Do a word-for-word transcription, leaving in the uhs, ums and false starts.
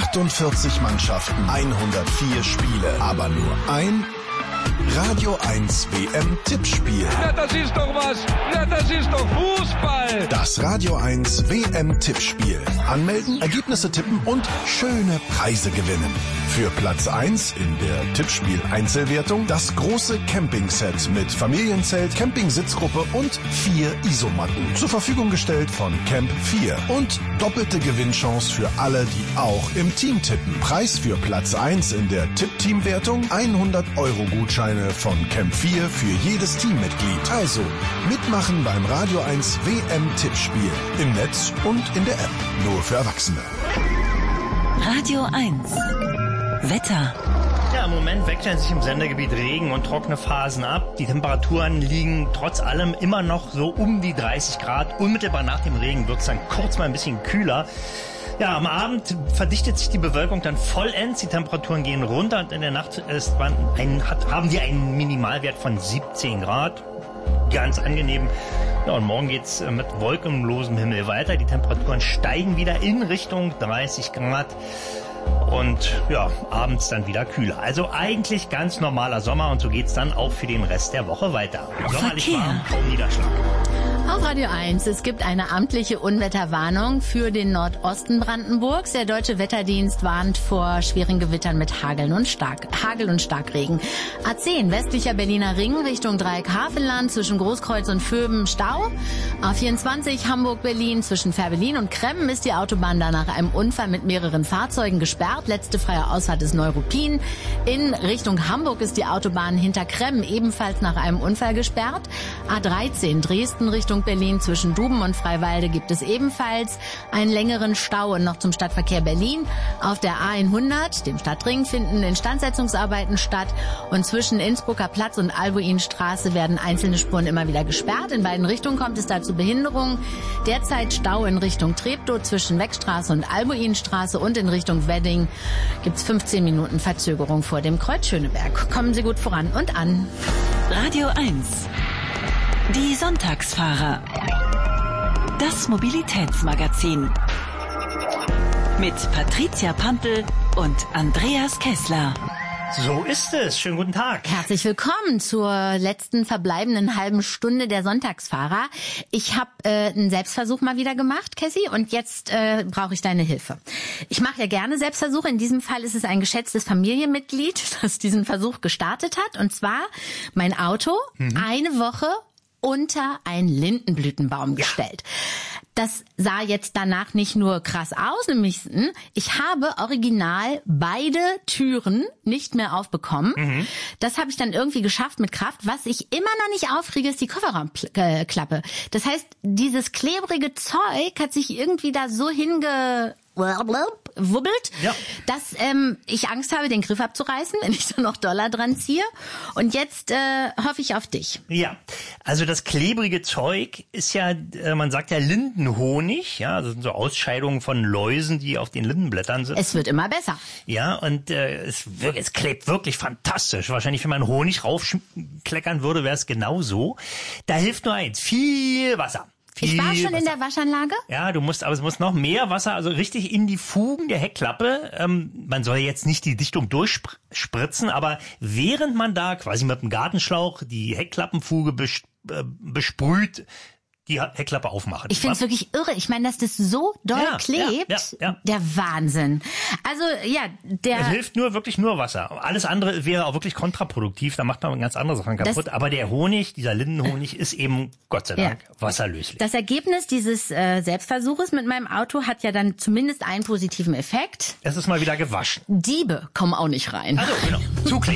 achtundvierzig Mannschaften, hundertvier Spiele, aber nur ein Radio eins W M-Tippspiel. Na, das ist doch was. Na, das ist doch Fußball. Das Radio eins W M-Tippspiel. Anmelden, Ergebnisse tippen und schöne Preise gewinnen. Für Platz eins in der Tippspiel-Einzelwertung das große Campingset mit Familienzelt, Campingsitzgruppe und vier Isomatten. Zur Verfügung gestellt von Camp vier. Und doppelte Gewinnchance für alle, die auch im Team tippen. Preis für Platz eins in der Tipp-Team-Wertung hundert Euro Gutscheine von Camp vier für jedes Teammitglied. Also mitmachen beim Radio eins W M-Tippspiel. Im Netz und in der App. Nur für Erwachsene. Radio eins. Wetter. Ja, im Moment wechseln sich im Sendegebiet Regen und trockene Phasen ab. Die Temperaturen liegen trotz allem immer noch so um die dreißig Grad. Unmittelbar nach dem Regen wird es dann kurz mal ein bisschen kühler. Ja, am Abend verdichtet sich die Bewölkung dann vollends. Die Temperaturen gehen runter und in der Nacht ist man ein, hat, haben wir einen Minimalwert von siebzehn Grad. Ganz angenehm. Ja, und morgen geht's mit wolkenlosem Himmel weiter. Die Temperaturen steigen wieder in Richtung dreißig Grad. Und ja, abends dann wieder kühler. Also eigentlich ganz normaler Sommer und so geht's dann auch für den Rest der Woche weiter. Sommerlich warm, kaum Niederschlag. Auf Radio eins, es gibt eine amtliche Unwetterwarnung für den Nordosten Brandenburgs. Der Deutsche Wetterdienst warnt vor schweren Gewittern mit Hageln und Stark, Hagel und Starkregen. A zehn, westlicher Berliner Ring Richtung Dreieck-Havelland zwischen Großkreuz und Vöben Stau. A vierundzwanzig, Hamburg-Berlin zwischen Fährberlin und Kremmen ist die Autobahn da nach einem Unfall mit mehreren Fahrzeugen gesperrt. Letzte freie Ausfahrt ist Neuruppin. In Richtung Hamburg ist die Autobahn hinter Kremmen ebenfalls nach einem Unfall gesperrt. A dreizehn, Dresden Richtung Berlin zwischen Duben und Freiwalde gibt es ebenfalls einen längeren Stau. Und noch zum Stadtverkehr Berlin. Auf der A hundert, dem Stadtring, finden Instandsetzungsarbeiten statt. Und zwischen Innsbrucker Platz und Albuinstraße werden einzelne Spuren immer wieder gesperrt. In beiden Richtungen kommt es da zu Behinderungen. Derzeit Stau in Richtung Treptow zwischen Weckstraße und Albuinstraße und in Richtung Wedding gibt es fünfzehn Minuten Verzögerung vor dem Kreuz Schöneberg. Kommen Sie gut voran und an. Radio eins. Die Sonntagsfahrer. Das Mobilitätsmagazin. Mit Patricia Pantel und Andreas Kessler. So ist es. Schönen guten Tag. Herzlich willkommen zur letzten verbleibenden halben Stunde der Sonntagsfahrer. Ich habe äh, einen Selbstversuch mal wieder gemacht, Cassie, und jetzt äh, brauche ich deine Hilfe. Ich mache ja gerne Selbstversuche. In diesem Fall ist es ein geschätztes Familienmitglied, das diesen Versuch gestartet hat. Und zwar mein Auto mhm. eine Woche unter einen Lindenblütenbaum gestellt. Ja. Das sah jetzt danach nicht nur krass aus, nämlich ich habe original beide Türen nicht mehr aufbekommen. Mhm. Das habe ich dann irgendwie geschafft mit Kraft. Was ich immer noch nicht aufkriege, ist die Kofferraumklappe. Das heißt, dieses klebrige Zeug hat sich irgendwie da so hinge... wubbelt, ja. dass ähm, ich Angst habe, den Griff abzureißen, wenn ich da noch Dollar dran ziehe. Und jetzt äh, hoffe ich auf dich. Ja, also das klebrige Zeug ist ja, äh, man sagt ja Lindenhonig, ja, das sind so Ausscheidungen von Läusen, die auf den Lindenblättern sind. Es wird immer besser. Ja, und äh, es, wirkt, es klebt wirklich fantastisch. Wahrscheinlich, wenn man Honig raufkleckern würde, wäre es genauso. Da hilft nur eins, viel Wasser. Ich war schon Wasser. in der Waschanlage. Ja, du musst, aber es muss noch mehr Wasser, also richtig in die Fugen der Heckklappe. Ähm, man soll jetzt nicht die Dichtung durchspritzen, aber während man da quasi mit dem Gartenschlauch die Heckklappenfuge bes- äh, besprüht, die Heckklappe aufmachen. Ich finde es wirklich irre. Ich meine, dass das so doll ja, klebt, ja, ja, ja. der Wahnsinn. Also ja, der... Es hilft nur wirklich nur Wasser. Alles andere wäre auch wirklich kontraproduktiv. Da macht man ganz andere Sachen kaputt. Das, aber der Honig, dieser Lindenhonig, ist eben, Gott sei Dank, ja. wasserlöslich. Das Ergebnis dieses äh, Selbstversuches mit meinem Auto hat ja dann zumindest einen positiven Effekt. Es ist mal wieder gewaschen. Diebe kommen auch nicht rein. Also genau, zukleben.